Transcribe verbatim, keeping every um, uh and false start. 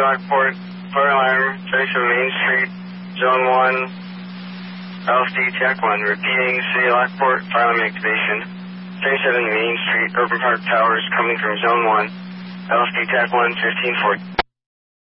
Lockport, fire alarm, thirty-seven Main Street, Zone one, L S D Tech one. Repeating, City of Lockport, fire alarm activation. thirty-seven Main Street, Urban Park Towers, coming from Zone one, L S D Tech one, fifteen forty.